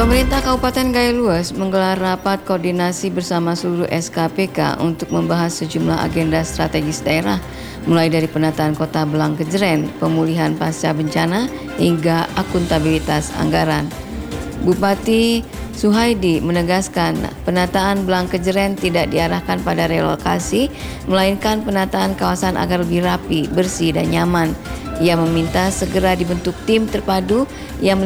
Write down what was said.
Pemerintah Kabupaten Gaya Lues menggelar rapat koordinasi bersama seluruh SKPK untuk membahas sejumlah agenda strategis daerah, mulai dari penataan kota Belangkejeren, pemulihan pasca bencana, hingga akuntabilitas anggaran. Bupati Suhaidi menegaskan penataan Belangkejeren tidak diarahkan pada relokasi, melainkan penataan kawasan agar lebih rapi, bersih, dan nyaman. Ia meminta segera dibentuk tim terpadu yang